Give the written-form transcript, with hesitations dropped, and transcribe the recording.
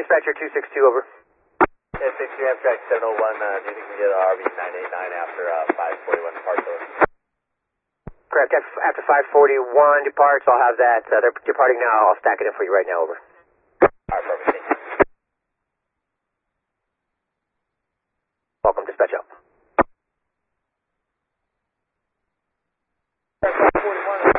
Dispatcher 262, over. 1063 Amtrak 701, needing to get RV 989 after 541 departure. Correct, after 541 departs, I'll have that. They're departing now. I'll stack it in for you right now, over. Alright, perfect, thank you. Welcome, dispatch up. 541.